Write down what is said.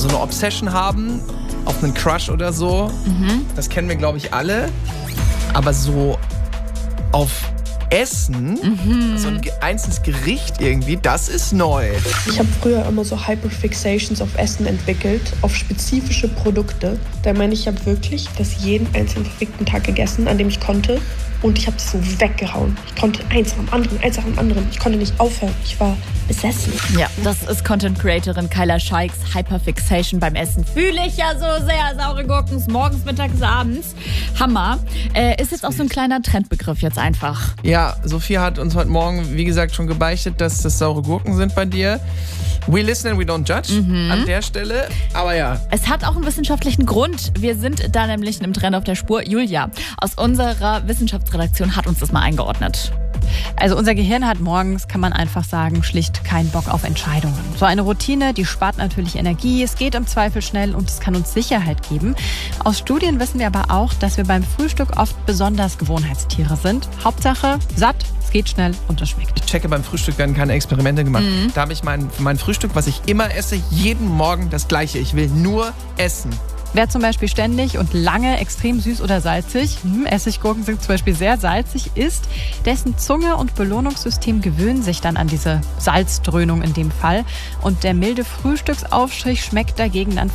so eine Obsession haben auf einen Crush oder so. Das kennen wir, glaube ich, alle. Aber so auf Essen, so ein einzelnes Gericht irgendwie, das ist neu. Ich habe früher immer so Hyperfixations auf Essen entwickelt, auf spezifische Produkte. Da meine ich habe wirklich das jeden einzelnen verfickten Tag gegessen, an dem ich konnte. Und ich habe es so weggehauen. Ich konnte eins am anderen. Ich konnte nicht aufhören. Ich war besessen. Ja, das ist Content-Creatorin Kyla Scheiks Hyperfixation beim Essen. Fühle ich ja so sehr. Saure Gurken, morgens, mittags, abends. Hammer. Ist jetzt auch so ein kleiner Trendbegriff jetzt einfach. Ja, Sophia hat uns heute Morgen, wie gesagt, schon gebeichtet, dass das saure Gurken sind bei dir. We listen and we don't judge an der Stelle. Aber ja. Es hat auch einen wissenschaftlichen Grund. Wir sind da nämlich einem Trend auf der Spur. Julia aus unserer Wissenschaftsredaktion hat uns das mal eingeordnet. Also unser Gehirn hat morgens, kann man einfach sagen, schlicht keinen Bock auf Entscheidungen. So eine Routine, die spart natürlich Energie, es geht im Zweifel schnell und es kann uns Sicherheit geben. Aus Studien wissen wir aber auch, dass wir beim Frühstück oft besonders Gewohnheitstiere sind. Hauptsache satt, es geht schnell und es schmeckt. Ich checke, beim Frühstück werden keine Experimente gemacht. Da habe ich mein Frühstück, was ich immer esse, jeden Morgen das Gleiche. Ich will nur essen. Wer zum Beispiel ständig und lange extrem süß oder salzig, Essiggurken sind zum Beispiel sehr salzig, isst, dessen Zunge und Belohnungssystem gewöhnen sich dann an diese Salzdröhnung in dem Fall. Und der milde Frühstücksaufstrich schmeckt dagegen dann